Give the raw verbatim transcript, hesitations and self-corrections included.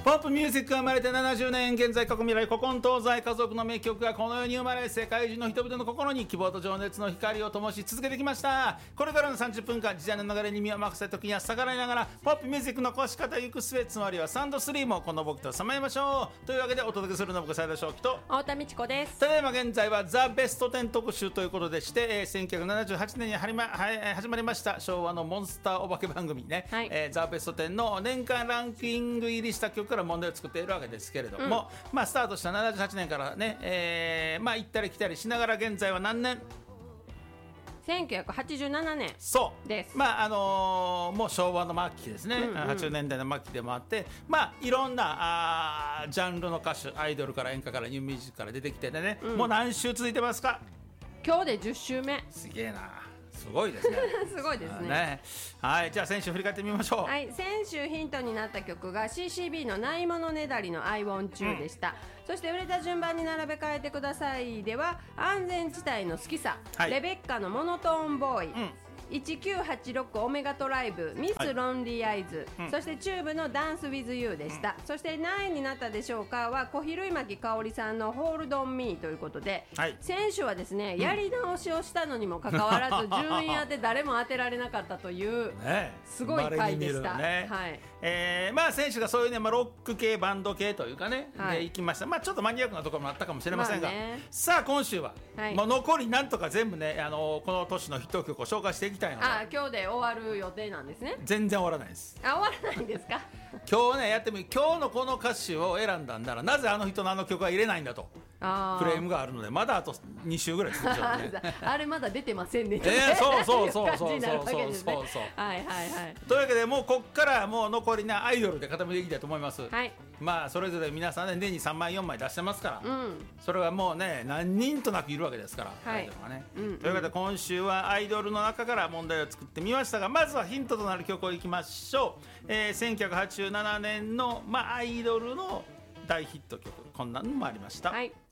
ポップミュージックが生まれてななじゅうねん、現在過去未来古今東西家族の名曲がこの世に生まれ、世界中の人々の心に希望と情熱の光を灯し続けてきました。これからのさんじゅっぷんかん、時代の流れに身を任せ時には逆らいながらポップミュージックのこし方行くすべ、つまりはサンドスリーもこの僕とさまよいましょうというわけで、お届けするのは僕斉田翔樹と太田美智子です。 ただいま現在はザ・ベストテン特集ということでして、えー、せんきゅうひゃくななじゅうはちねんにはりま、はい、始まりました昭和のモンスターお化け番組ね、はい、えー、ザ・ベストテンの年間ランキング入りした曲から問題を作っているわけですけれども、うん、まあ、スタートしたななじゅうはちねんからね、えーまあ、行ったり来たりしながら現在は何年せんきゅうひゃくはちじゅうななねんそうです。 まああのー、もう昭和の末期ですね、うんうん、はちじゅうねんだいの末期でもあって、まあ、いろんなあジャンルの歌手、アイドルから演歌からニューミュージックから出てきてね、うん、もう何週続いてますか？ 今日でじゅっしゅうめ。 すげえな、すごいですねすごいですね。 ね、はい、じゃあ先週振り返ってみましょう。 はい、先週ヒントになった曲が シーシービー のないものねだりの I want you でした、うん、そして売れた順番に並べ替えてくださいでは安全地帯の好きさ、はい、レベッカのモノトーンボーイ、うん、いちきゅうはちろくオメガトライブミス、はい、ロンリーアイズ、うん、そしてチューブのダンスウィズユーでした、うん、そして何位になったでしょうかは小比類巻香織さんのホールドンミーということで、はい、先週はですね、うん、やり直しをしたのにもかかわらず順位当て誰も当てられなかったという、ね、すごい回でした、ね、はい、えー、まあ選手がそういうね、まあ、ロック系バンド系というかね、はい、で行きました。まあちょっとマニアックなところもあったかもしれませんが、まあね、さあ今週は、はい、もう残りなんとか全部ね、あのー、この年のヒット曲を紹介していきたいので、 あ、今日で終わる予定なんですね。 全然終わらないです。 あ、終わらないんですか今日ねやってみ、今日のこの歌手を選んだんならなぜあの人のあの曲は入れないんだとあクレームがあるので、まだあとに週ぐらい続くじゃんねあれまだ出てませんね、 えー、そうそうそうそうそうそうそうそうはいはいはい。 というわけでもうこっからもう残りなアイドルで固めていきたいと思います、 はい、 まあそれぞれ皆さんね年にさんまいよんまい出してますから、うん、それはもうね何人となくいるわけですから、はい、アイドルはね、うんうん、というわけで今週はアイドルの中から問題を作ってみましたが、まずはヒントとなる曲をいきましょう、えー、せんきゅうひゃくはちじゅうななねんの、まあ、アイドルの大ヒット曲、こんなのもありました、はい。